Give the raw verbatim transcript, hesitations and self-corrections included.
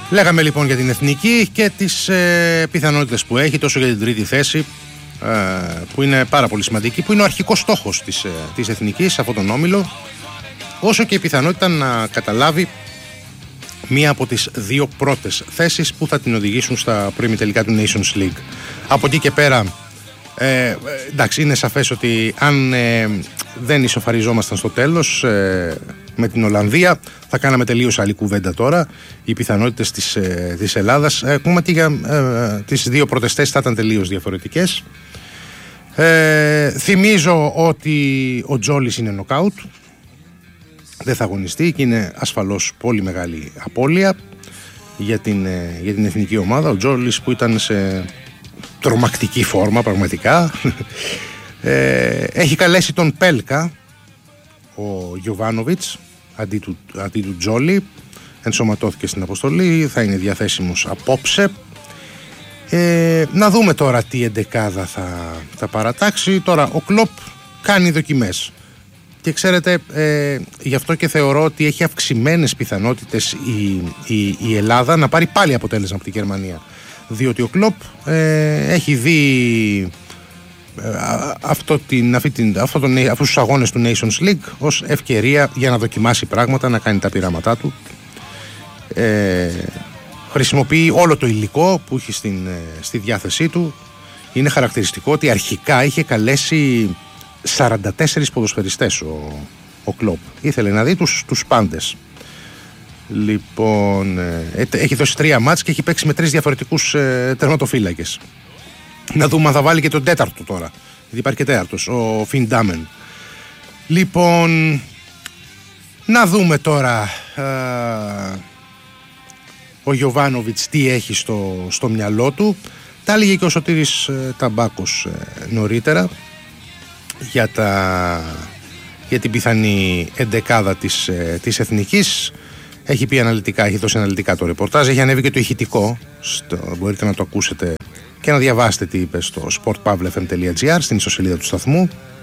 Λέγαμε λοιπόν για την εθνική και τις ε, πιθανότητες που έχει, τόσο για την τρίτη θέση, ε, που είναι πάρα πολύ σημαντική, που είναι ο αρχικός στόχος της, ε, της εθνικής σε αυτόν τον όμιλο, όσο και η πιθανότητα να καταλάβει μία από τις δύο πρώτες θέσεις που θα την οδηγήσουν στα πρώιμη τελικά του Nations League. Από εκεί και πέρα, ε, εντάξει, είναι σαφές ότι αν ε, δεν ισοφαριζόμασταν στο τέλος ε, με την Ολλανδία, θα κάναμε τελείως άλλη κουβέντα τώρα. Οι πιθανότητες της, ε, της Ελλάδας, ε, ακόμα και για ε, τις δύο πρώτες θέσεις, θα ήταν τελείως διαφορετικές. Ε, θυμίζω ότι ο Τζόλις είναι νοκάουτ, δεν θα αγωνιστεί και είναι ασφαλώς πολύ μεγάλη απώλεια για την, ε, για την εθνική ομάδα. Ο Τζόλις που ήταν σε τρομακτική φόρμα πραγματικά, ε, έχει καλέσει τον Πέλκα ο Γιοβάνοβιτς αντί του, αντί του Τζόλι, ενσωματώθηκε στην αποστολή, θα είναι διαθέσιμος απόψε. Ε, να δούμε τώρα τι εντεκάδα θα, θα παρατάξει. Τώρα ο Κλοπ κάνει δοκιμές και ξέρετε, ε, γι' αυτό και θεωρώ ότι έχει αυξημένες πιθανότητες η, η, η Ελλάδα να πάρει πάλι αποτέλεσμα από τη Γερμανία, διότι ο Κλοπ ε, έχει δει ε, αυτό την, αυτή την, αυτό τον, αυτούς τους αγώνες του Nations League ως ευκαιρία για να δοκιμάσει πράγματα, να κάνει τα πειράματά του. ε, Χρησιμοποιεί όλο το υλικό που έχει στην, στη διάθεσή του. Είναι χαρακτηριστικό ότι αρχικά είχε καλέσει σαράντα τέσσερις ποδοσφαιριστές ο, ο Κλοπ. Ήθελε να δει τους, τους πάντες. Λοιπόν, ε, έχει δώσει τρία μάτς και έχει παίξει με τρεις διαφορετικούς ε, τερματοφύλακες. Να δούμε αν θα βάλει και τον τέταρτο τώρα, γιατί υπάρχει και τέταρτος, ο Φιν Ντάμεν. Λοιπόν, να δούμε τώρα ε, ο Γιοβάνοβιτς τι έχει στο, στο μυαλό του. Τα έλεγε και ο Σωτήρης ε, Ταμπάκος ε, νωρίτερα για, τα, για την πιθανή εντεκάδα της, ε, της εθνικής. Έχει πει αναλυτικά, έχει δώσει αναλυτικά το ρεπορτάζ, έχει ανέβει και το ηχητικό, στο, μπορείτε να το ακούσετε και να διαβάσετε τι είπε στο sport pavlefm τελεία gr, στην ιστοσελίδα του σταθμού.